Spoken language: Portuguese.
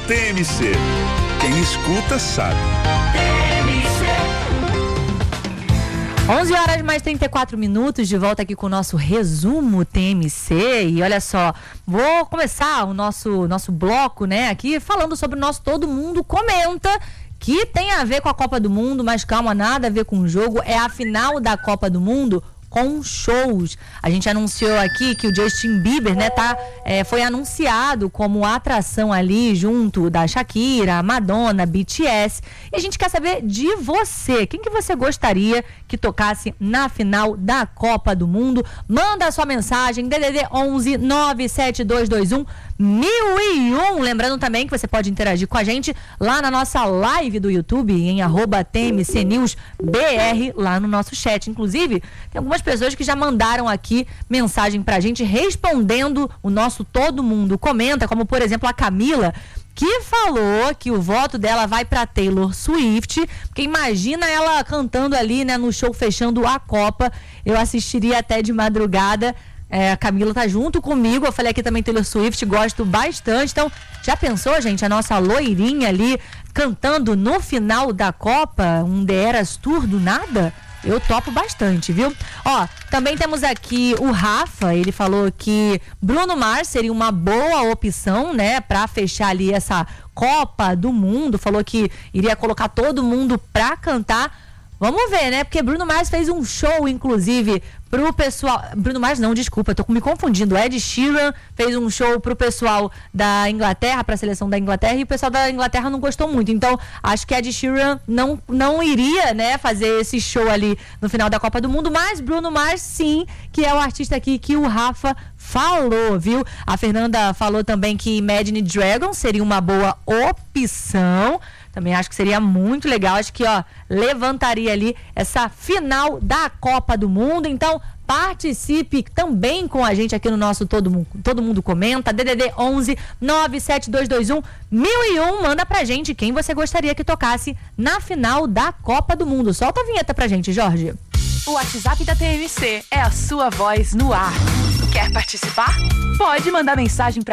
TMC. Quem escuta sabe. 11 horas mais 34 minutos, de volta aqui com o nosso resumo TMC. E olha só, vou começar o nosso bloco, né, aqui falando sobre o nosso Todo Mundo Comenta, que tem a ver com a Copa do Mundo, mas calma, nada a ver com o jogo. É a final da Copa do Mundo com shows. A gente anunciou aqui que o Justin Bieber, né, foi anunciado como atração ali junto da Shakira, Madonna, BTS. E a gente quer saber de você. Quem que você gostaria que tocasse na final da Copa do Mundo? Manda a sua mensagem, DDD 11 97221 1001. Lembrando também que você pode interagir com a gente lá na nossa live do YouTube, em @TMCNewsBR, lá no nosso chat. Inclusive, tem algumas pessoas que já mandaram aqui mensagem pra gente respondendo o nosso Todo Mundo Comenta, como por exemplo a Camila, que falou que o voto dela vai pra Taylor Swift, porque imagina ela cantando ali, né, no show fechando a Copa. Eu assistiria até de madrugada. A Camila tá junto comigo, eu falei aqui também Taylor Swift, gosto bastante. Então, já pensou, gente, a nossa loirinha ali cantando no final da Copa, um The Eras Tour do nada? Eu topo bastante, viu? Ó, também temos aqui o Rafa, ele falou que Bruno Mars seria uma boa opção, né, pra fechar ali essa Copa do Mundo. Falou que iria colocar todo mundo pra cantar. Vamos ver, né? Porque Bruno Mars fez um show, inclusive, pro pessoal... Bruno Mars não, desculpa, tô me confundindo. Ed Sheeran fez um show pro pessoal da Inglaterra, pra seleção da Inglaterra, e o pessoal da Inglaterra não gostou muito. Então, acho que Ed Sheeran não iria, né, fazer esse show ali no final da Copa do Mundo, mas Bruno Mars, sim, que é o artista aqui que o Rafa falou, viu? A Fernanda falou também que Imagine Dragons seria uma boa opção. Também acho que seria muito legal, acho que, ó, levantaria ali essa final da Copa do Mundo. Então, participe também com a gente aqui no nosso Todo Mundo Comenta, DDD 11 97221 1001. Manda pra gente quem você gostaria que tocasse na final da Copa do Mundo. Solta a vinheta pra gente, Jorge. O WhatsApp da TMC é a sua voz no ar. Quer participar? Pode mandar mensagem pra